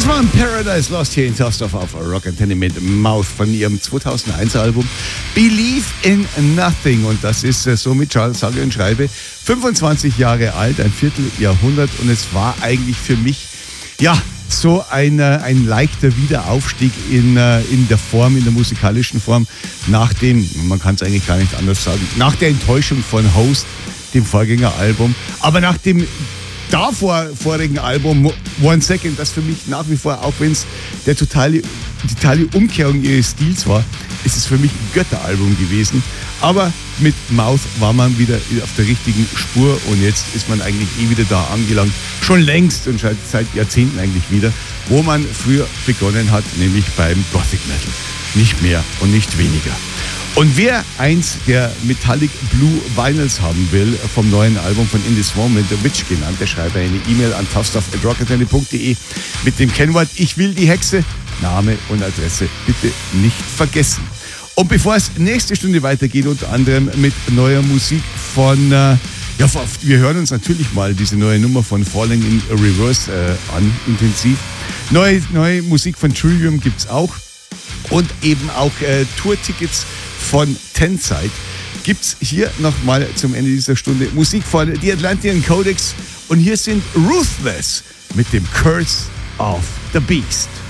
Das war ein Paradise Lost hier in Torsdorf auf Rock Antenne mit Mouth von ihrem 2001 Album Believe in Nothing. Und das ist somit, sage und schreibe, 25 Jahre alt, ein Vierteljahrhundert. Und es war eigentlich für mich, ja, so ein leichter Wiederaufstieg in der Form, in der musikalischen Form, nach dem, man kann es eigentlich gar nicht anders sagen, nach der Enttäuschung von Host, dem Vorgängeralbum, aber nach dem vorigen Album One Second, das für mich nach wie vor, auch wenn es die totale Umkehrung ihres Stils war, ist es für mich ein Götteralbum gewesen. Aber mit Mouth war man wieder auf der richtigen Spur und jetzt ist man eigentlich wieder da angelangt. Schon längst und seit Jahrzehnten eigentlich wieder, wo man früher begonnen hat, nämlich beim Gothic Metal. Nicht mehr und nicht weniger. Und wer eins der Metallic Blue Vinyls haben will, vom neuen Album von In This Moment, The Witch genannt, der schreibe eine E-Mail an tostoff@rockantenne.de mit dem Kennwort Ich will die Hexe, Name und Adresse bitte nicht vergessen. Und bevor es nächste Stunde weitergeht, unter anderem mit neuer Musik von, wir hören uns natürlich mal diese neue Nummer von Falling in Reverse an, intensiv. Neue Musik von Trillium gibt's auch. Und eben auch Tourtickets von Tenside gibt's hier nochmal zum Ende dieser Stunde. Musik von The Atlantean Codex und hier sind Ruthless mit dem Curse of the Beast.